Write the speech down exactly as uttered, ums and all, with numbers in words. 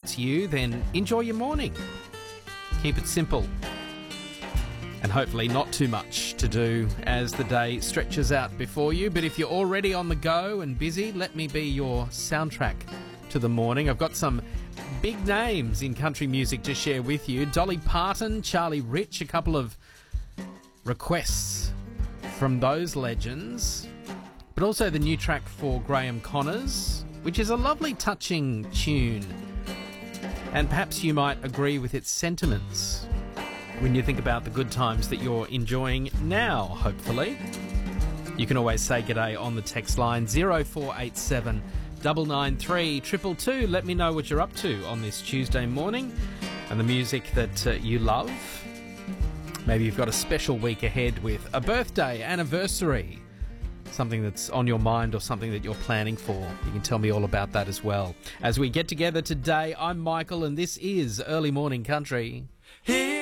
suits you, then enjoy your morning. Keep it simple. And hopefully not too much to do as the day stretches out before you. But if you're already on the go and busy, let me be your soundtrack to the morning. I've got some big names in country music to share with you. Dolly Parton, Charlie Rich, a couple of requests from those legends. But also the new track for Graham Connors, which is a lovely, touching tune. And perhaps you might agree with its sentiments when you think about the good times that you're enjoying now, hopefully. You can always say g'day on the text line zero four eight seven nine nine three two two two. Let me know what you're up to on this Tuesday morning and the music that uh, you love. Maybe you've got a special week ahead with a birthday, anniversary, something that's on your mind or something that you're planning for. You can tell me all about that as well. As we get together today, I'm Michael and this is Early Morning Country. Here